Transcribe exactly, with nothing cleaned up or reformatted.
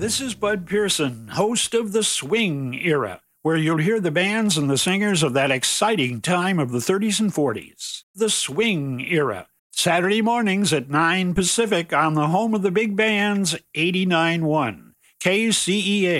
This is Bud Pearson, host of The Swing Era, where you'll hear the bands and the singers of that exciting time of the thirties and forties. The Swing Era, Saturday mornings at nine Pacific on the home of the big bands, eighty-nine point one K C E A.